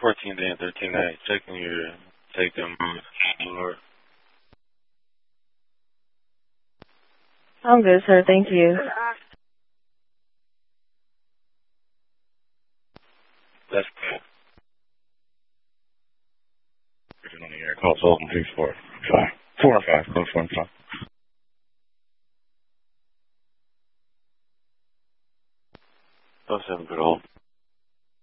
14 day and 13 night. Checking your take them Lord. I'm good, sir. Thank you. That's good. If you're on the air, call Sullivan 645. 4 and 5. Call 4 and 5. Oh, 7 good old.